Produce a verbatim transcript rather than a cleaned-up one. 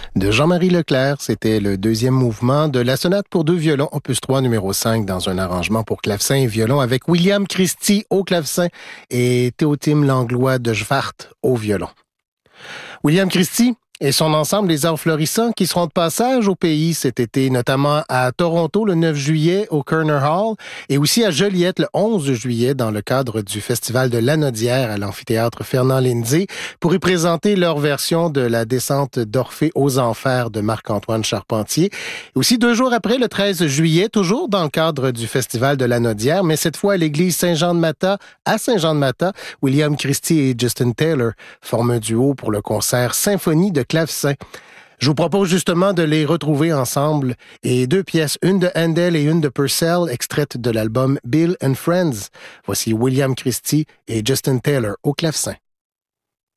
de Jean-Marie Leclerc. C'était le deuxième mouvement de la sonate pour deux violons, opus trois, numéro cinq, dans un arrangement pour clavecin et violon avec William Christie au clavecin et Théotime Langlois de Schwart au violon. William Christie et son ensemble Les Arts Florissants qui seront de passage au pays cet été, notamment à Toronto le neuf juillet au Kerner Hall et aussi à Joliette le onze juillet dans le cadre du Festival de l'Anaudière à l'amphithéâtre Fernand-Lindsay pour y présenter leur version de la descente d'Orphée aux Enfers de Marc-Antoine Charpentier. Et aussi deux jours après, le treize juillet, toujours dans le cadre du Festival de l'Anaudière, mais cette fois à l'église Saint-Jean-de-Mata, à Saint-Jean-de-Mata, William Christie et Justin Taylor forment un duo pour le concert Symphonie de clavecin. Je vous propose justement de les retrouver ensemble et deux pièces, une de Handel et une de Purcell, extraites de l'album Bill and Friends. Voici William Christie et Justin Taylor au clavecin.